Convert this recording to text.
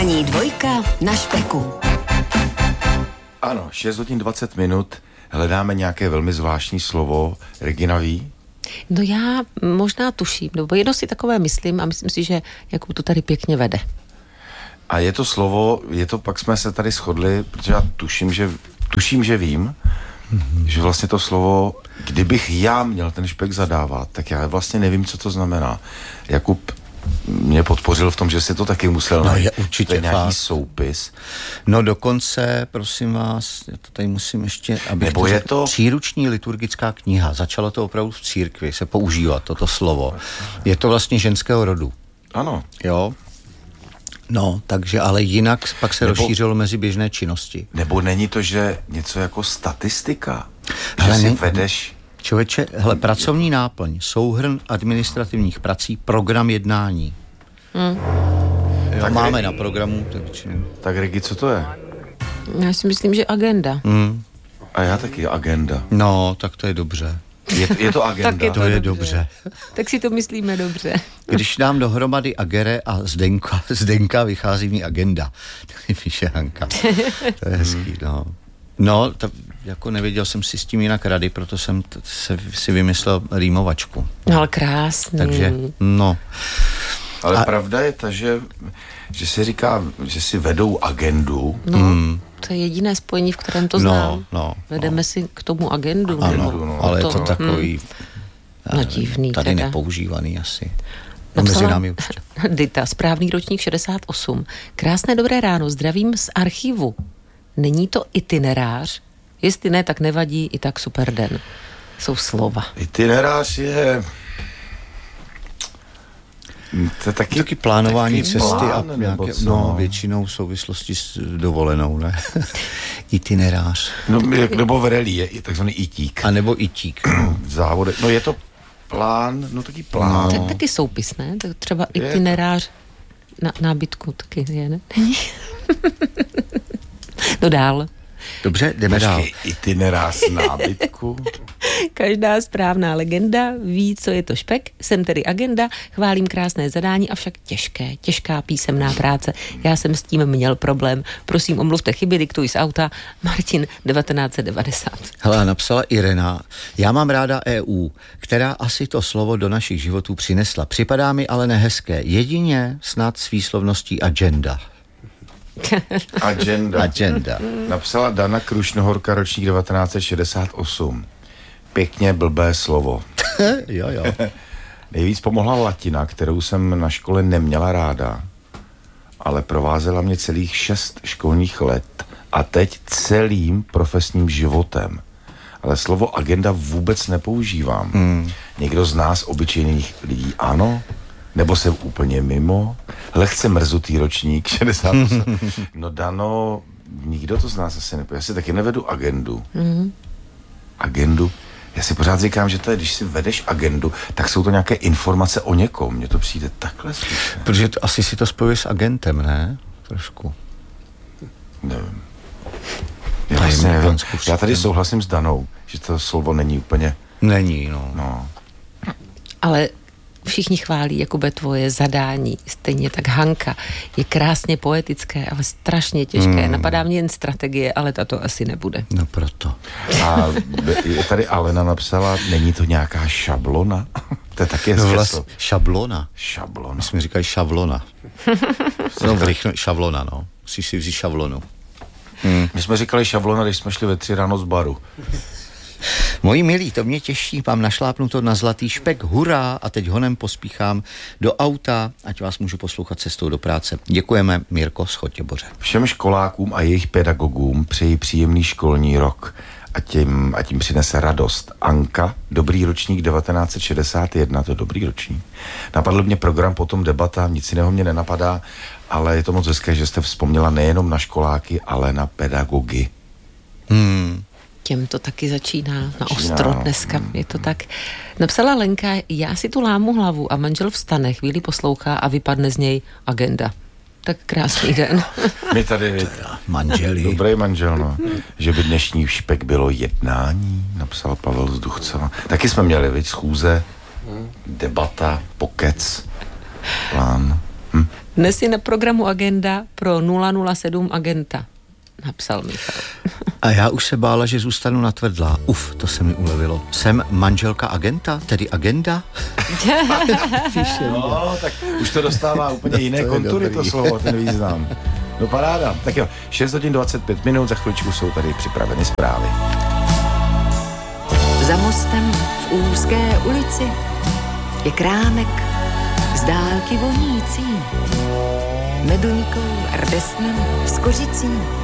Ranní dvojka na Špeku. Ano, 6 hodin 20 minut, hledáme nějaké velmi zvláštní slovo. Regina ví? No já možná tuším, nebo jedno si takové myslím a myslím si, že Jakub to tady pěkně vede. A je to slovo, pak jsme se tady shodli, protože já tuším, že vím, že vlastně to slovo, kdybych já měl ten špek zadávat, tak já vlastně nevím, co to znamená. Jakub mě podpořil v tom, že si to taky musel najít. Je určitě to je nějaký soupis. No dokonce, prosím vás, já to tady musím ještě, nebo je to příruční liturgická kniha. Začalo to opravdu v církvi se používat, toto slovo. Je to vlastně ženského rodu. Ano. Jo. No, takže ale jinak pak se rozšířilo mezi běžné činnosti. Nebo není to, že něco jako statistika? Že si vedeš... Člověče, pracovní náplň, souhrn administrativních prací, program jednání. Jo, tak máme na programu. Tak Regi, co to je? Já si myslím, že agenda. A já taky agenda. No, tak to je dobře. Je to agenda. Tak je to je dobře. Tak si to myslíme dobře. Když dám dohromady Agere a Zdenka vychází mi agenda. Tak píše Hanka. To je hezký, no. No, jako nevěděl jsem si s tím jinak rady, proto jsem si vymyslel rýmovačku. No, ale krásný. Takže, no. Ale pravda je ta, že si říká, že si vedou agendu. No, to je jediné spojení, v kterém to znám. Vedeme si k tomu agendu. Ano, ale je to takový divný tady teda. Nepoužívaný asi. Mezi námi už. Dita, správný ročník 68. Krásné dobré ráno, zdravím z archivu. Není to itinerář? Jestli ne, tak nevadí, i tak super den. Jsou slova. Itinerář je... To je taky plánování cesty plán, a nějaké, většinou v souvislosti s dovolenou, ne? Itinerář. No, nebo v rally je takzvaný itík. A nebo itík. Závody. No je to plán, taky plán. To je taky soupis, ne? Tak třeba itinerář na nábytku taky je, ne? No dál. Dobře, jdeme dál. Itinerář nábytku. Každá správná legenda ví, co je to špek. Jsem tedy agenda, chválím krásné zadání, avšak těžká písemná práce. Já jsem s tím měl problém. Prosím, omluvte chyby, diktuji z auta. Martin 1990. Hele, napsala Irena. Já mám ráda EU, která asi to slovo do našich životů přinesla. Připadá mi ale nehezké. Jedině snad s výslovností agenda. Agenda. Napsala Dana Krušnohorka, ročník 1968. Pěkně blbé slovo. Jo. Nejvíc pomohla latina, kterou jsem na škole neměla ráda, ale provázela mě celých 6 školních let a teď celým profesním životem. Ale slovo agenda vůbec nepoužívám. Někdo z nás, obyčejných lidí, ano? Nebo jsem úplně mimo? Lehce mrzutý ročník, 68. No Dano, nikdo to z nás asi nepoužívá. Já si taky nevedu agendu. Agendu? Já si pořád říkám, že to je, když si vedeš agendu, tak jsou to nějaké informace o někom. Mně to přijde takhle spíš. Protože asi si to spojuje s agentem, ne? Trošku. Nevím. Já vlastně nevím. Já tady souhlasím s Danou, že to slovo není úplně... Není, no. Ale všichni chválí, Jakube, tvoje zadání. Stejně tak Hanka. Je krásně poetické, ale strašně těžké. Napadá mě jen strategie, ale tato asi nebude. No proto. A tady Alena napsala, není to nějaká šablona? To je taky šablona. Šablona. My jsme říkali šavlona. Šavlona, no. Musíš si vzít šavlonu. My jsme říkali šablona, když jsme šli ve 3 ráno z baru. Moji milí, to mě těší, mám našlápnuto na zlatý špek, hurá, a teď honem pospíchám do auta, ať vás můžu poslouchat cestou do práce. Děkujeme, Mirko z Chotěboře. Všem školákům a jejich pedagogům přeji příjemný školní rok a tím přinese radost. Anka, dobrý ročník 1961, to je dobrý ročník. Napadl mě program, potom debata, nic jiného mě nenapadá, ale je to moc hezké, že jste vzpomněla nejenom na školáky, ale na pedagogy. Těm to taky začíná na ostro dneska, je to tak. Napsala Lenka, já si tu lámu hlavu a manžel vstane, chvíli poslouchá a vypadne z něj agenda. Tak krásný den. My tady manželi. Dobrý manžel, no. Že by dnešní špek bylo jednání, napsal Pavel z Duchcova. Taky jsme měli, schůze, debata, pokec, plán. Dnes je na programu agenda pro 007 agenta, napsal Michal. A já už se bála, že zůstanu natvrdlá. To se mi ulevilo. Jsem manželka agenta, tedy agenda? No, tak už to dostává úplně jiné kontury, to slovo, ten význam. No paráda. Tak jo, 6 hodin 25 minut, za chvíličku jsou tady připraveny zprávy. Za mostem v úzké ulici je krámek z dálky vonící meduňkou, rdesnem, skořicí.